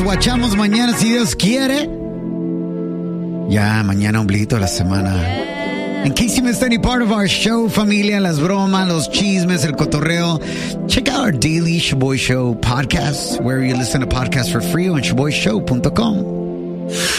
guachamos mañana si Dios quiere. Ya, mañana ombliguito de la semana. In case you missed any part of our show, familia, las bromas, los chismes, el cotorreo, check out our daily Shoboy Show podcast, where you listen to podcasts for free on shoboyshow.com.